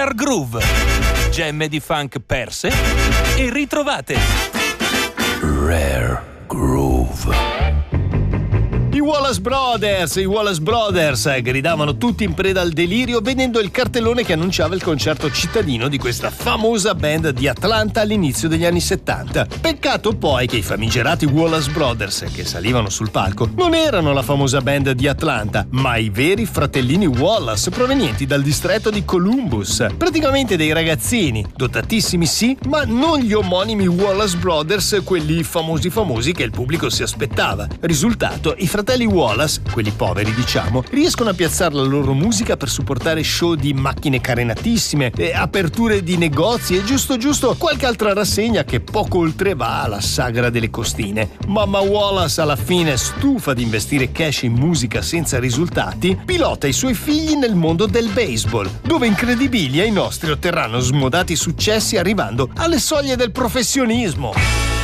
Rare Groove, gemme di funk perse e ritrovate. Rare Groove. I Wallace Brothers gridavano tutti in preda al delirio vedendo il cartellone che annunciava il concerto cittadino di questa famosa band di Atlanta all'inizio degli anni 70. Peccato poi che i famigerati Wallace Brothers che salivano sul palco non erano la famosa band di Atlanta, ma i veri fratellini Wallace provenienti dal distretto di Columbus. Praticamente dei ragazzini, dotatissimi sì, ma non gli omonimi Wallace Brothers, quelli famosi che il pubblico si aspettava. Risultato, i fratelli Wallace, quelli poveri diciamo, riescono a piazzare la loro musica per supportare show di macchine carenatissime, aperture di negozi e giusto qualche altra rassegna che poco oltre va alla sagra delle costine. Mamma Wallace alla fine, stufa di investire cash in musica senza risultati, pilota i suoi figli nel mondo del baseball, dove incredibili ai nostri otterranno smodati successi arrivando alle soglie del professionismo.